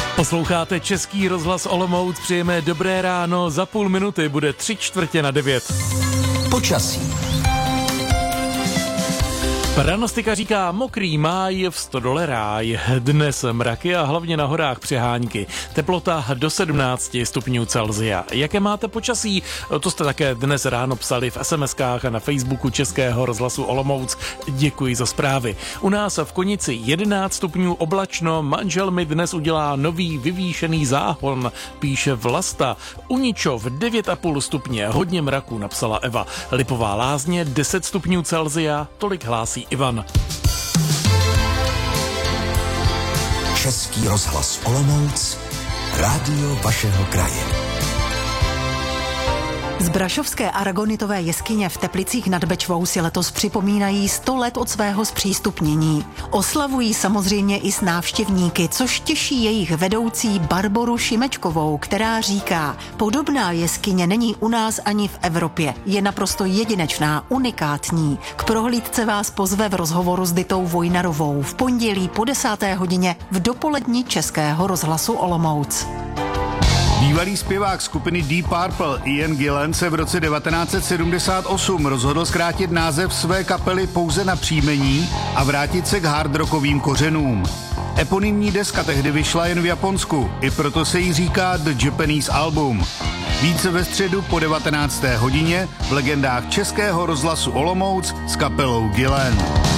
Posloucháte Český rozhlas Olomouc, přejeme dobré ráno, za půl minuty bude 8:45. Počasí. Pranostika říká mokrý máj, v stodole ráj. Dnes mraky a hlavně na horách přehánky. Teplota do 17 stupňů Celsia. Jaké máte počasí? To jste také dnes ráno psali v SMS-kách a na Facebooku Českého rozhlasu Olomouc. Děkuji za zprávy. U nás v Konici 11 stupňů oblačno, manžel mi dnes udělá nový vyvýšený záhon, píše Vlasta. U Ničov 9,5 stupně, hodně mraků, napsala Eva. Lipová Lázně 10 stupňů Celsia, tolik hlásí Ivan. Český rozhlas Olomouc, rádio vašeho kraje. Z Brašovské aragonitové jeskyně v Teplicích nad Bečvou si letos připomínají 100 let od svého zpřístupnění. Oslavují samozřejmě i s návštěvníky, což těší jejich vedoucí Barboru Šimečkovou, která říká: podobná jeskyně není u nás ani v Evropě. Je naprosto jedinečná, unikátní. K prohlídce vás pozve v rozhovoru s Ditou Vojnarovou v pondělí po 10. hodině v dopoledni Českého rozhlasu Olomouc. Bývalý zpěvák skupiny Deep Purple Ian Gillan se v roce 1978 rozhodl zkrátit název své kapely pouze na příjmení a vrátit se k hard rockovým kořenům. Eponymní deska tehdy vyšla jen v Japonsku, i proto se jí říká The Japanese Album. Více ve středu po 19. hodině v legendách Českého rozhlasu Olomouc s kapelou Gillan.